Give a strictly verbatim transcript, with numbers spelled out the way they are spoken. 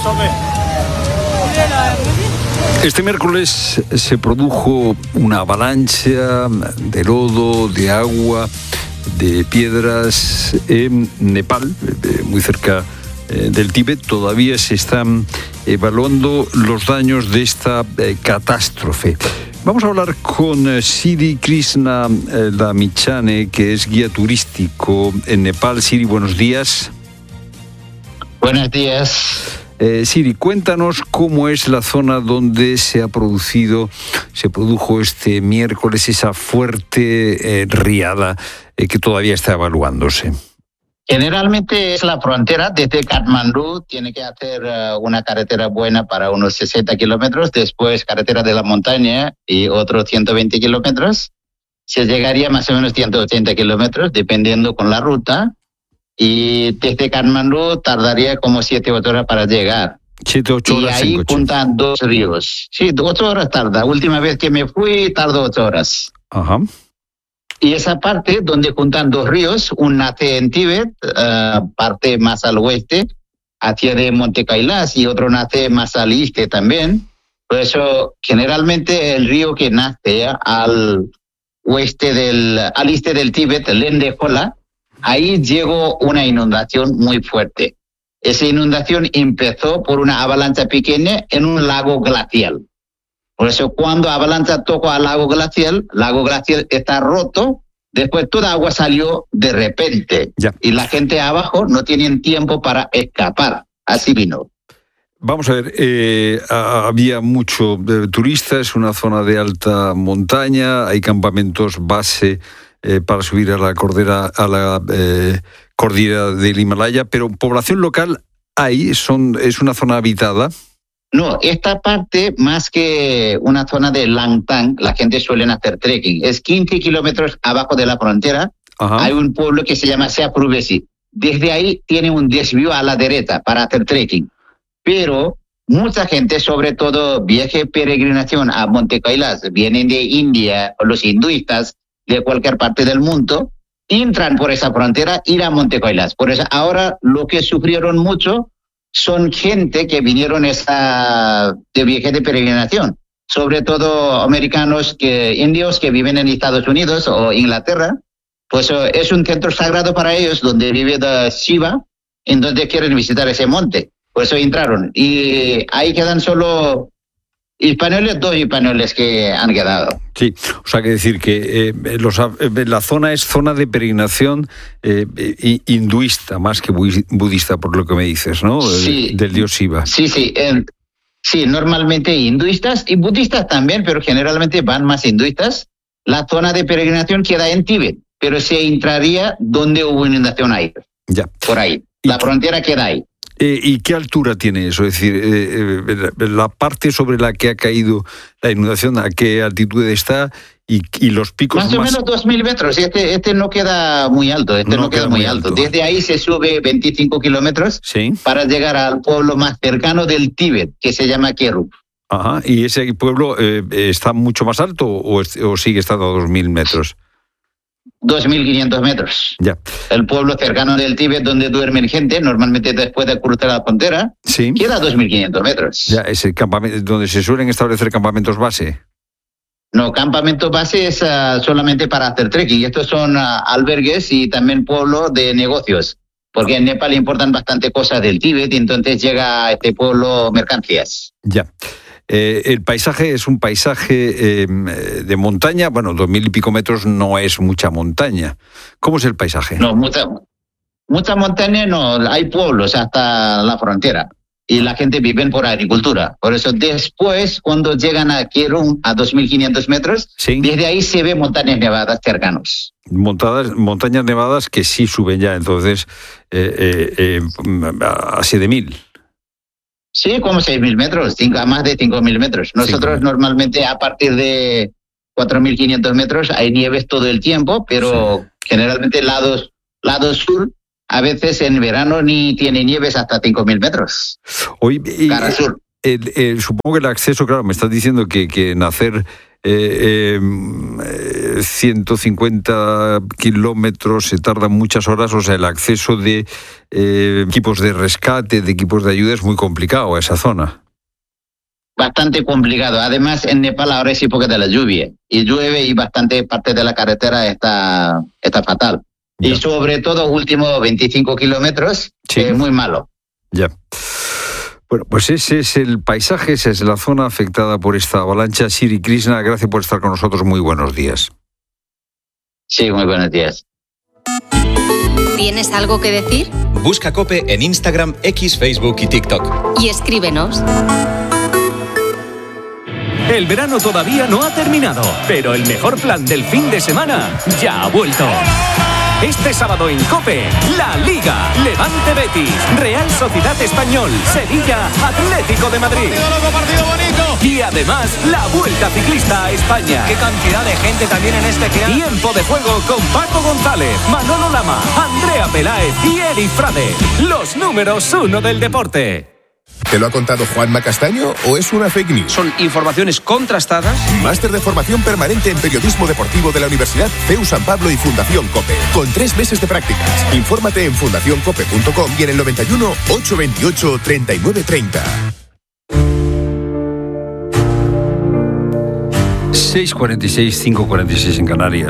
Este miércoles se produjo una avalancha de lodo, de agua, de piedras en Nepal, muy cerca del Tíbet. Todavía se están evaluando los daños de esta catástrofe. Vamos a hablar con Siri Krishna Damichane, que es guía turístico en Nepal. Siri, buenos días. Buenos días. Eh, Siri, cuéntanos cómo es la zona donde se ha producido, se produjo este miércoles esa fuerte eh, riada eh, que todavía está evaluándose. Generalmente es la frontera. Desde Katmandú tiene que hacer uh, una carretera buena para unos sesenta kilómetros, después carretera de la montaña y otros ciento veinte kilómetros. Se llegaría más o menos ciento ochenta kilómetros, dependiendo con la ruta. Y desde Katmandú tardaría como siete u ocho horas para llegar. siete u ocho horas. Y ahí juntan dos ríos. Sí, ocho horas tarda. Última vez que me fui, tardó ocho horas. Ajá. Y esa parte donde juntan dos ríos, un nace en Tíbet, uh, parte más al oeste, hacia de Monte Kailash, y otro nace más al este también. Por eso, generalmente el río que nace al oeste del, al este del Tíbet, el Lendejola, ahí llegó una inundación muy fuerte. Esa inundación empezó por una avalancha pequeña en un lago glacial. Por eso cuando avalancha tocó al lago glacial, el lago glacial está roto, después toda agua salió de repente. Ya. Y la gente abajo no tienen tiempo para escapar. Así vino. Vamos a ver, eh, había mucho de turistas, una zona de alta montaña, hay campamentos base eh, para subir a la cordera, a la eh, cordillera del Himalaya, pero población local hay, son, es una zona habitada. No, esta parte, más que una zona de Langtang, la gente suele hacer trekking. Es quince kilómetros abajo de la frontera. Ajá. Hay un pueblo que se llama Seapurvesi. Desde ahí tiene un desvío a la derecha para hacer trekking. Pero mucha gente, sobre todo viaje peregrinación a Monte Kailash, vienen de India, o los hinduistas de cualquier parte del mundo, entran por esa frontera, ir a Monte Kailash. Por eso ahora lo que sufrieron mucho son gente que vinieron esa de viaje de peregrinación, sobre todo americanos, que indios que viven en Estados Unidos o Inglaterra. Pues es un centro sagrado para ellos donde vive Shiva, en donde quieren visitar ese monte. Por eso entraron. Y ahí quedan solo españoles, dos españoles que han quedado. Sí, o sea, que decir que eh, los, eh, la zona es zona de peregrinación eh, hinduista, más que budista, por lo que me dices, ¿no? Sí. Del dios Shiva. Sí, sí. Eh, sí, normalmente hinduistas y budistas también, pero generalmente van más hinduistas. La zona de peregrinación queda en Tíbet, pero se entraría donde hubo inundación ahí. Ya. Por ahí. La frontera queda ahí. Eh, ¿Y qué altura tiene eso? Es decir, eh, eh, la parte sobre la que ha caído la inundación, ¿a qué altitud está? Y, y los picos más... Más o menos dos mil metros. Este, este no queda muy alto. Este no, no queda, queda muy alto. alto. Desde ahí se sube veinticinco kilómetros, ¿sí?, para llegar al pueblo más cercano del Tíbet, que se llama Kerup. Ajá. ¿Y ese pueblo eh, está mucho más alto o, o sigue estando a dos mil metros? dos mil quinientos metros. Ya. El pueblo cercano del Tíbet donde duermen gente, normalmente después de cruzar la frontera, ¿sí?, queda a dos mil quinientos metros. Ya, es el campamento donde se suelen establecer campamentos base. No, campamento base es uh, solamente para hacer trekking. Estos son uh, albergues y también pueblo de negocios, porque en Nepal importan bastante cosas del Tíbet y entonces llega a este pueblo mercancías. Ya. Eh, el paisaje es un paisaje eh, de montaña. Bueno, dos mil y pico metros no es mucha montaña. ¿Cómo es el paisaje? No, mucha, mucha montaña no. Hay pueblos hasta la frontera y la gente vive por agricultura. Por eso después, cuando llegan a Kerum, a dos mil quinientos metros, ¿sí?, desde ahí se ve montañas nevadas cercanos. Montadas, montañas nevadas que sí suben ya, entonces, eh, eh, eh, a siete mil. Sí, como seis mil metros, cinco, a más de cinco mil metros. Nosotros sí, normalmente a partir de cuatro mil quinientos metros hay nieves todo el tiempo, pero sí, generalmente lados, lado sur, a veces en verano ni tiene nieves hasta cinco mil metros. Hoy, y, cara sur. el, el, supongo que el acceso, claro, me estás diciendo que, que en hacer eh, eh, ciento cincuenta kilómetros se tardan muchas horas, o sea, el acceso de eh, equipos de rescate, de equipos de ayuda es muy complicado a esa zona. Bastante complicado. Además, en Nepal ahora es época de la lluvia y llueve y bastante parte de la carretera está, está fatal. Ya. Y sobre todo últimos veinticinco kilómetros, sí. Es muy malo. Ya. Bueno, pues ese es el paisaje, esa es la zona afectada por esta avalancha. Sri Krishna, gracias por estar con nosotros. Muy buenos días. Sí, muy buenos días. ¿Tienes algo que decir? Busca COPE en Instagram, X, Facebook y TikTok. Y escríbenos. El verano todavía no ha terminado, pero el mejor plan del fin de semana ya ha vuelto. Este sábado en COPE, La Liga, Levante Betis, Real Sociedad Español, Sevilla, Atlético de Madrid. Partido loco, partido bonito. Y además, la Vuelta Ciclista a España. Qué cantidad de gente también en este que... Tiempo de juego con Paco González, Manolo Lama, Andrea Peláez y Eri Frade. Los números uno del deporte. ¿Te lo ha contado Juanma Castaño o es una fake news? Son informaciones contrastadas. Máster de formación permanente en periodismo deportivo de la Universidad C E U San Pablo y Fundación COPE. Con tres meses de prácticas. Infórmate en fundación cope punto com y en el noventa y uno, ochocientos veintiocho, treinta y nueve treinta. seis cuarenta y seis, cinco cuarenta y seis en Canarias.